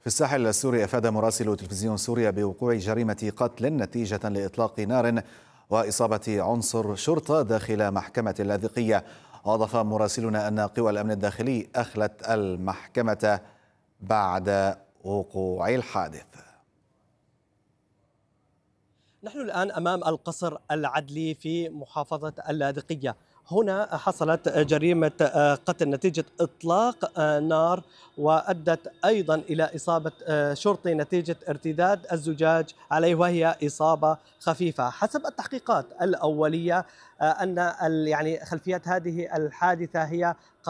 في الساحل السوري أفاد مراسل تلفزيون سوريا بوقوع جريمة قتل نتيجة لإطلاق نار وإصابة عنصر شرطة داخل محكمة اللاذقية. وأضاف مراسلنا أن قوى الأمن الداخلي أخلت المحكمة بعد وقوع الحادث. نحن الآن أمام القصر العدلي في محافظة اللاذقية. هنا حصلت جريمة قتل نتيجة إطلاق نار، وأدت أيضا إلى إصابة شرطي نتيجة ارتداد الزجاج عليه، وهي إصابة خفيفة. حسب التحقيقات الأولية أن خلفيات هذه الحادثة هي